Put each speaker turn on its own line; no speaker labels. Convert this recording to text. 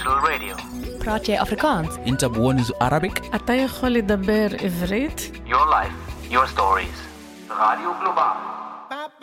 Digital Radio.
براتشي أفريكانس.
أنت بونز Arabic.
אתה יכול לדבר עברית?
Your life, your stories. Radio Global.